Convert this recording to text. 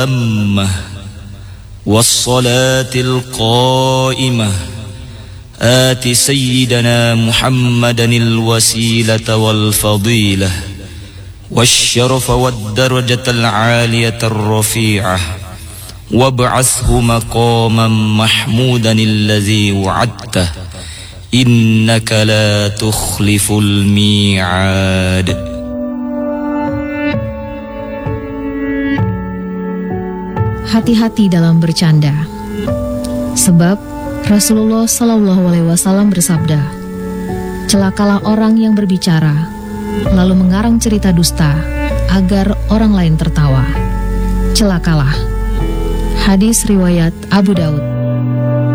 التامة والصلاة القائمة آت سيدنا محمدا الوسيلة والفضيلة والشرف والدرجة العالية الرفيعة وابعثه مقاما محمودا الذي وعدته إنك لا تخلف الميعاد. Hati-hati dalam bercanda, sebab Rasulullah SAW bersabda, celakalah orang yang berbicara lalu mengarang cerita dusta agar orang lain tertawa. Celakalah. Hadis riwayat Abu Daud.